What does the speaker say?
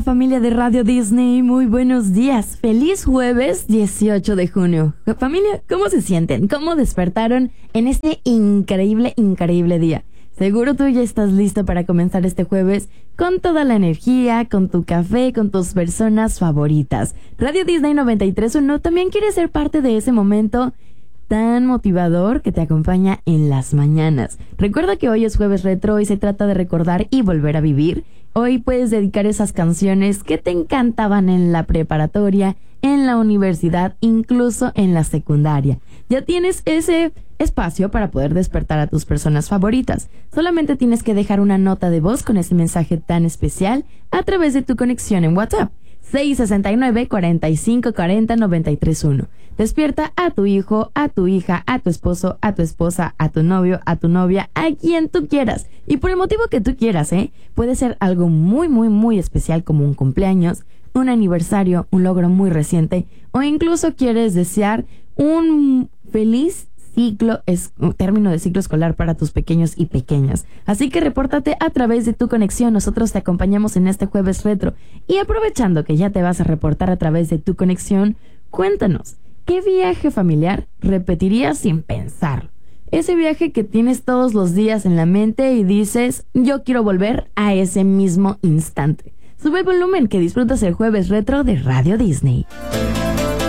familia de Radio Disney, muy buenos días. Feliz jueves 18 de junio. Familia, ¿cómo se sienten? ¿Cómo despertaron en este increíble día? Seguro tú ya estás listo para comenzar este jueves con toda la energía, con tu café, con tus personas favoritas. Radio Disney 93.1 también quiere ser parte de ese momento tan motivador que te acompaña en las mañanas. Recuerda que hoy es jueves retro y se trata de recordar y volver a vivir. Hoy puedes dedicar esas canciones que te encantaban en la preparatoria, en la universidad, incluso en la secundaria. Ya tienes ese espacio para poder despertar a tus personas favoritas. Solamente tienes que dejar una nota de voz con ese mensaje tan especial a través de tu conexión en WhatsApp. 669-4540-931. Despierta a tu hijo, a tu hija, a tu esposo, a tu esposa, a tu novio, a tu novia, a quien tú quieras. Y por el motivo que tú quieras, puede ser algo muy especial como un cumpleaños, un aniversario, un logro muy reciente, o incluso quieres desear un feliz término de ciclo escolar para tus pequeños y pequeñas. Así que repórtate a través de tu conexión. Nosotros te acompañamos en este jueves retro. Y aprovechando que ya te vas a reportar a través de tu conexión, cuéntanos, ¿qué viaje familiar repetirías sin pensar? Ese viaje que tienes todos los días en la mente y dices, yo quiero volver a ese mismo instante. Sube el volumen, que disfrutas el jueves retro de Radio Disney.